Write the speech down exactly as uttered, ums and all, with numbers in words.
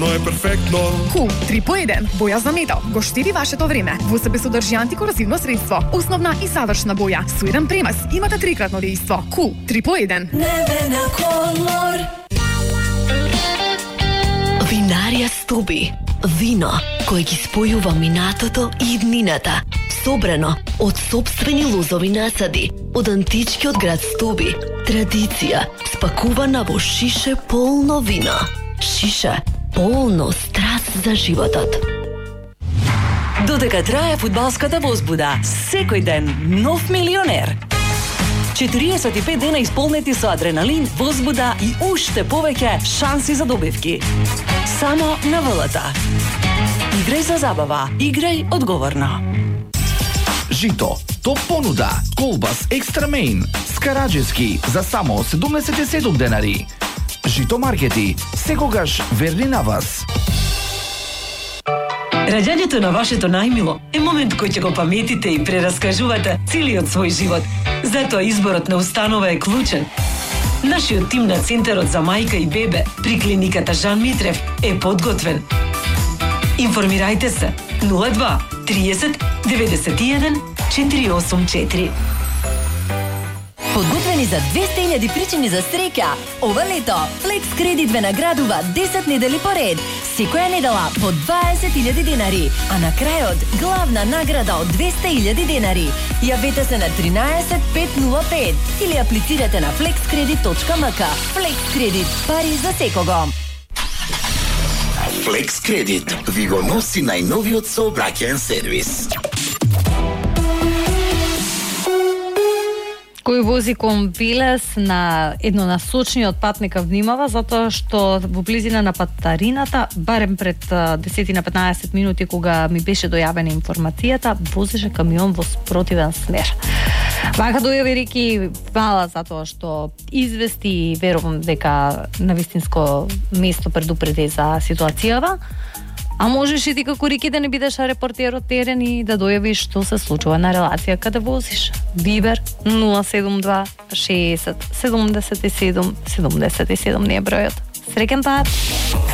Стvarno е перфектно. Кул три по еден. Боја за метал. Го штеди вашето време. Во себе содржи антикорозивно средство. Основна и завршна боја. Со еден премаз имате трикратно дејство. Кул три по еден. Небена колор. Винарија Стуби. Вино кој ги спојува минатото и иднината. Собрано од сопствени лозови насади, од антички од град Стуби. Традиција спакувана во шише полно вино. Шише полно страст за животот. Додека трае фудбалската возбуда, секој ден нов милионер. четириесет и пет дена исполнети со адреналин, возбуда и уште повеќе шанси за добивки. Само на ВЛТ. Играј за забава, играј одговорно. Жито, топ понуда, колбас екстра мейн, скараџески за само седумдесет и седум денари. Жито маркети, секогаш верни на вас. Раѓањето на вашето најмило е момент кој ќе го паметите и прераскажувате целиот свој живот. Затоа изборот на установа е клучен. Нашиот тим на Центарот за мајка и бебе при клиниката Жан Митрев е подготвен. Информирајте се нула два тридесет деветдесет и еден четири осум четири. Подготвени за двесте илјади причини за среќа. Ова лето Флекс Кредит ве наградува десет недели поред. Секоја недела по дваесет илјади денари, а на крајот главна награда од двесте илјади денари. Јавете се на тринаесет пет нула пет или аплицирате на flexcredit точка ем ка. Флекс Кредит, пари за секого. Флекс Кредит ви го носи најновиот сообраќаен сервис. Кој вози кон Велес на еднонасочниот пат нека внимава, затоа што во близина на патарината, барем пред десет на петнаесет минути кога ми беше дојавена информацијата, возеше камион во спротивен смер. Вака дојави реки мала затоа што извести и верувам дека на вистинско место предупреди за ситуацијава. А можеш и ти како Рики да не бидеш репортер од терен и да дојавиш што се случува на релација каде возиш. Вибер нула седум два шеесет седумдесет и седум седумдесет и седум не е бројот. Среќен пат!